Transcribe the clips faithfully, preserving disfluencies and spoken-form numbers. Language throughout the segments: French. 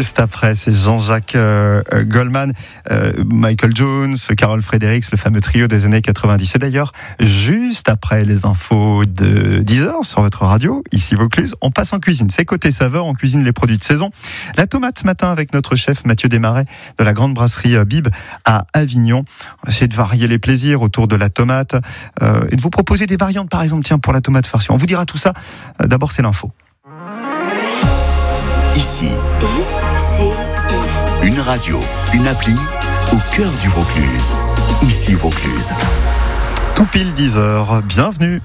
Juste après, c'est Jean-Jacques euh, Goldman, euh, Michael Jones, Carol Fredericks, le fameux trio des années quatre-vingt-dix. Et d'ailleurs, juste après les infos de dix heures sur votre radio, ici Vaucluse, on passe en cuisine. C'est côté saveur, on cuisine les produits de saison. La tomate ce matin avec notre chef Mathieu Desmarais de la grande brasserie Bib à Avignon. On va essayer de varier les plaisirs autour de la tomate euh, et de vous proposer des variantes, par exemple, tiens, pour la tomate farcie. On vous dira tout ça. Euh, d'abord, c'est l'info. Ici, I C I. une radio, une appli au cœur du Vaucluse. Ici Vaucluse. Tout pile dix heures, bienvenue.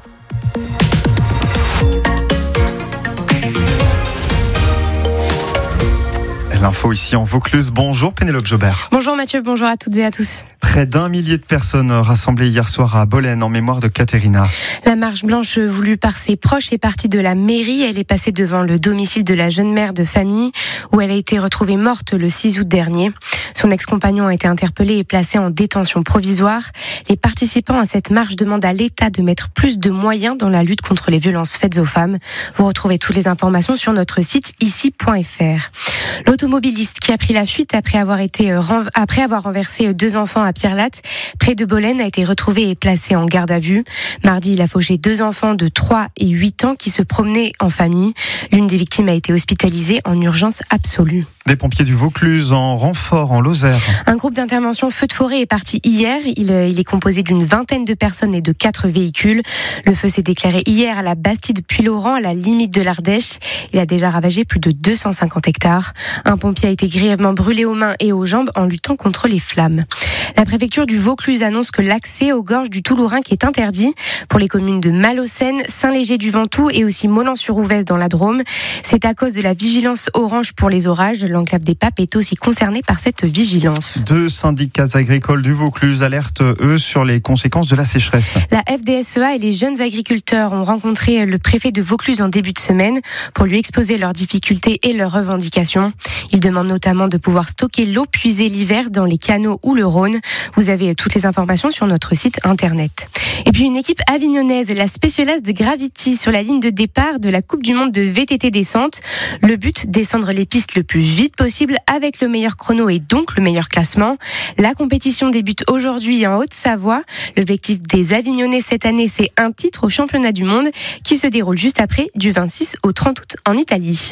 L'info ici en Vaucluse. Bonjour Pénélope Jobert. Bonjour Mathieu, bonjour à toutes et à tous. Près d'un millier de personnes rassemblées hier soir à Bolène en mémoire de Caterina. La marche blanche voulue par ses proches est partie de la mairie. Elle est passée devant le domicile de la jeune mère de famille où elle a été retrouvée morte le six août dernier. Son ex-compagnon a été interpellé et placé en détention provisoire. Les participants à cette marche demandent à l'État de mettre plus de moyens dans la lutte contre les violences faites aux femmes. Vous retrouvez toutes les informations sur notre site ici point f r. L'automobiliste qui a pris la fuite après avoir été après avoir renversé deux enfants à Pierrelatte, près de Bolène, a été retrouvé et placé en garde à vue. Mardi, il a fauché deux enfants de trois et huit ans qui se promenaient en famille. L'une des victimes a été hospitalisée en urgence absolue. Des pompiers du Vaucluse en renfort en Lozère. Un groupe d'intervention feu de forêt est parti hier. Il, il est composé d'une vingtaine de personnes et de quatre véhicules. Le feu s'est déclaré hier à la Bastide Puylaurent, à la limite de l'Ardèche. Il a déjà ravagé plus de deux cent cinquante hectares. Un pompier a été grièvement brûlé aux mains et aux jambes en luttant contre les flammes. La préfecture du Vaucluse annonce que l'accès aux gorges du Toulourenc est interdit pour les communes de Malaucène, Saint-Léger-du-Ventoux et aussi Molan-sur-Ouvèze dans la Drôme. C'est à cause de la vigilance orange pour les orages. L'enclave des Papes est aussi concernée par cette vigilance. Deux syndicats agricoles du Vaucluse alertent, eux, sur les conséquences de la sécheresse. La F D S E A et les jeunes agriculteurs ont rencontré le préfet de Vaucluse en début de semaine pour lui exposer leurs difficultés et leurs revendications. Ils demandent notamment de pouvoir stocker l'eau puisée l'hiver dans les canaux ou le Rhône. Vous avez toutes les informations sur notre site internet. Et puis une équipe avignonnaise, la Specialized de Gravity, sur la ligne de départ de la Coupe du Monde de V T T descente. Le but, descendre les pistes le plus vite possible avec le meilleur chrono et donc le meilleur classement. La compétition débute aujourd'hui en Haute-Savoie. L'objectif des Avignonnais cette année, c'est un titre au championnat du monde qui se déroule juste après, du vingt-six au trente août en Italie.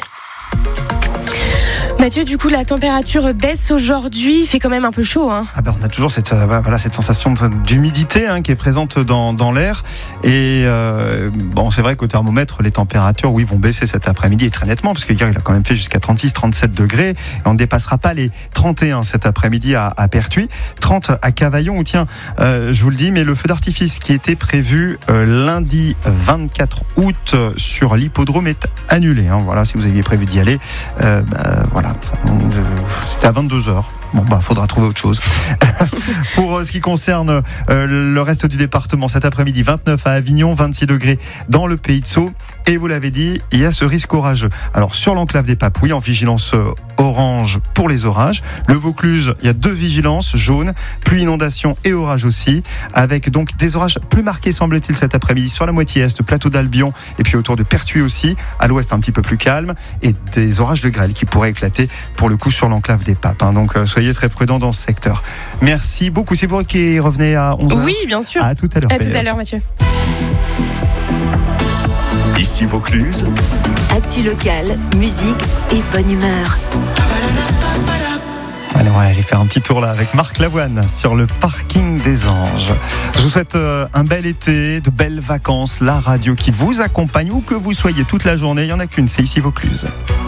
Mathieu, du coup, la température baisse aujourd'hui. Il fait quand même un peu chaud. Hein. Ah ben, on a toujours cette, euh, voilà, cette sensation d'humidité hein, qui est présente dans, dans l'air. Et euh, bon, c'est vrai qu'au thermomètre, les températures, oui, vont baisser cet après-midi et très nettement, parce que hier, il a quand même fait jusqu'à trente-six, trente-sept degrés. Et on ne dépassera pas les trente et un cet après-midi à, à Pertuis, trente à Cavaillon. Où tiens, euh, je vous le dis, mais le feu d'artifice qui était prévu euh, lundi vingt-quatre août sur l'hippodrome est annulé. Hein. Voilà, si vous aviez prévu d'y aller, euh, bah, voilà. C'était à vingt-deux heures. Bon, bah, faudra trouver autre chose. Pour ce qui concerne euh, le reste du département, cet après-midi, vingt-neuf à Avignon, vingt-six degrés dans le Pays de Sceaux. Et vous l'avez dit, il y a ce risque orageux. Alors, sur l'enclave des Papes, oui, en vigilance euh, orange pour les orages. Le Vaucluse, il y a deux vigilances jaunes, pluie, inondation et orage aussi, avec donc des orages plus marqués, semble-t-il, cet après-midi sur la moitié est, plateau d'Albion, et puis autour de Pertuis aussi, à l'ouest un petit peu plus calme, et des orages de grêle qui pourraient éclater pour le coup sur l'enclave des Papes. Hein. Donc, euh, soyez très prudents dans ce secteur. Merci beaucoup. C'est vous qui revenez à onze heures. Oui, bien sûr. À tout à l'heure. À tout à l'heure, Mathieu. Ici Vaucluse. Actu locale, musique et bonne humeur. Alors, on va aller faire un petit tour là avec Marc Lavoine sur le parking des Anges. Je vous souhaite euh, un bel été, de belles vacances, la radio qui vous accompagne où que vous soyez toute la journée. Il n'y en a qu'une, c'est ici Vaucluse.